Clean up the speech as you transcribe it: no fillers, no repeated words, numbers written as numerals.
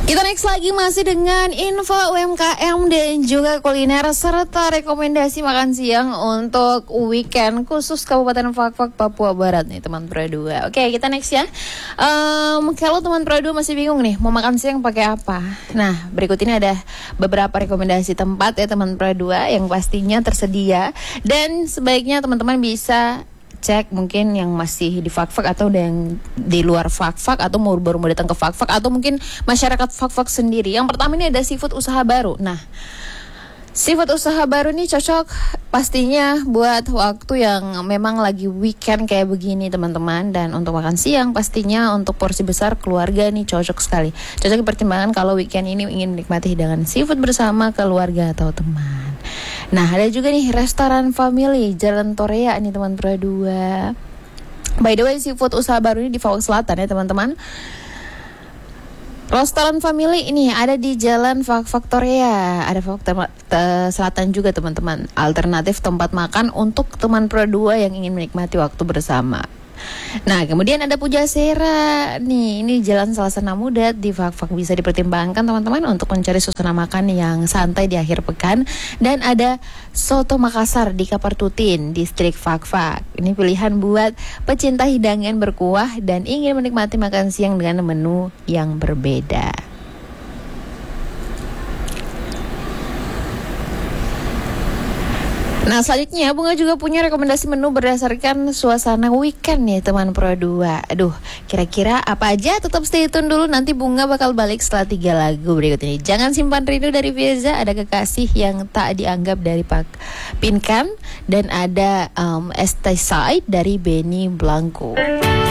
Kita next lagi masih dengan info UMKM dan juga kuliner serta rekomendasi makan siang untuk weekend khusus Kabupaten Fak-Fak, Papua Barat nih teman Pro 2. Oke, kita next ya. Kalau teman Pro 2 masih bingung nih mau makan siang pakai apa? Nah, berikut ini ada beberapa rekomendasi tempat ya teman Pro 2 yang pastinya tersedia dan sebaiknya teman-teman bisa cek mungkin yang masih di Fak-Fak atau yang di luar Fak-Fak atau baru mau datang ke Fak-Fak atau mungkin masyarakat Fak-Fak sendiri. Yang pertama ini ada seafood usaha baru. Nah, seafood usaha baru ini cocok pastinya buat waktu yang memang lagi weekend kayak begini teman-teman. Dan untuk makan siang pastinya untuk porsi besar keluarga nih cocok sekali. Cocok dipertimbangkan kalau weekend ini ingin menikmati hidangan seafood bersama keluarga atau teman. Nah, ada juga nih restoran family Jalan Torea nih teman Pro 2. By the way, seafood usaha baru ini di Fak-Fak Selatan ya teman-teman. Restoran family ini ada di Jalan Fak-Fak Torea. Ada Fak-Fak Selatan juga teman-teman. Alternatif tempat makan untuk teman Pro 2 yang ingin menikmati waktu bersama. Nah, kemudian ada Pujasera nih, ini Jalan Salasana Muda di Fak-Fak. Bisa dipertimbangkan teman-teman untuk mencari suasana makan yang santai di akhir pekan. Dan ada Soto Makassar di Kapartutin, distrik Fak-Fak. Ini pilihan buat pecinta hidangan berkuah dan ingin menikmati makan siang dengan menu yang berbeda. Nah, selanjutnya Bunga juga punya rekomendasi menu berdasarkan suasana weekend nih teman Pro 2. Aduh, kira-kira apa aja? Tetap stay tune dulu, nanti Bunga bakal balik setelah 3 lagu berikut ini. Jangan Simpan Rindu dari Vieza, ada Kekasih yang Tak Dianggap dari Pak Pinkan, dan ada Side dari Benny Blanco.